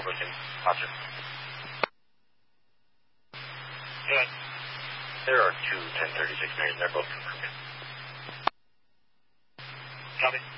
Roger. Roger. Yeah. There are two 1036 Marion. They're both confirmed. Copy.